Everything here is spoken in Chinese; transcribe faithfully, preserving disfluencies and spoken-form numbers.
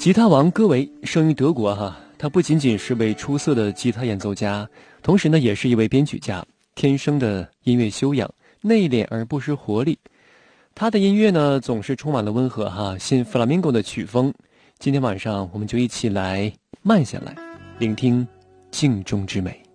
吉他王戈维生于德国哈，他不仅仅是位出色的吉他演奏家，同时呢也是一位编曲家，天生的音乐修养，内敛而不失活力。他的音乐呢总是充满了温和哈，新弗拉明戈的曲风。今天晚上我们就一起来慢下来，聆听静中之美。